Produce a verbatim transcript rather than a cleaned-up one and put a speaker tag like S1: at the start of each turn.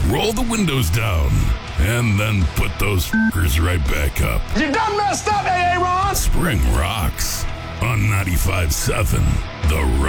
S1: roll the windows down, and then put those f***ers right back up.
S2: You done messed up, A A. Ron!
S1: Spring rocks on ninety-five seven The Rock.